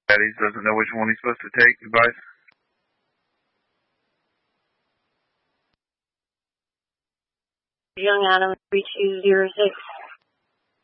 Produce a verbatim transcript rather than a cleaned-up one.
He doesn't know which one he's supposed to take. Advice? Young Adam, three two zero six.